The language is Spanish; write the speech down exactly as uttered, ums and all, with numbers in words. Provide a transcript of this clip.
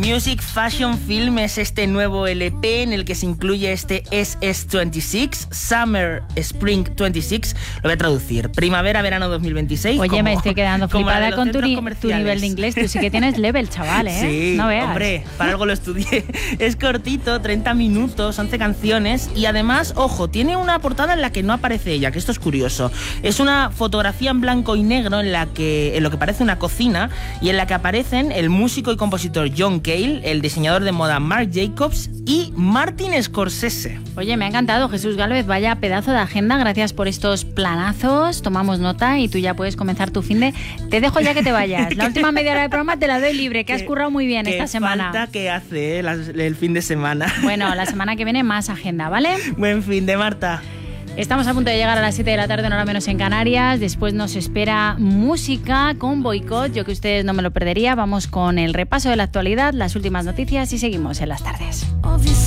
Music Fashion Film es este nuevo L P en el que se incluye este S S veintiséis, Summer Spring veintiséis, lo voy a traducir, primavera-verano dos mil veintiséis. Oye, como, me estoy quedando flipada con tu, ni, tu nivel de inglés, tú sí que tienes level, chaval, ¿eh? Sí, no veas. Hombre, para algo lo estudié. Es cortito, treinta minutos, once canciones y además, ojo, tiene una portada en la que no aparece ella, que esto es curioso. Es una fotografía en blanco y negro en la que, en lo que parece una cocina y en la que aparecen el músico y compositor John Cale, el diseñador de moda Marc Jacobs y Martin Scorsese. Oye, me ha encantado, Jesús Gálvez, vaya pedazo de agenda, gracias por estos planazos, tomamos nota y tú ya puedes comenzar tu fin de... Te dejo ya que te vayas, la última media hora del programa te la doy libre, que has currado muy bien esta semana. Qué falta que hace eh, la, el fin de semana. Bueno, la semana que viene más agenda, ¿vale? Buen fin de Marta. Estamos a punto de llegar a las siete de la tarde, una hora menos en Canarias. Después nos espera música con Boicot. Yo que ustedes no me lo perdería. Vamos con el repaso de la actualidad, las últimas noticias y seguimos en las tardes.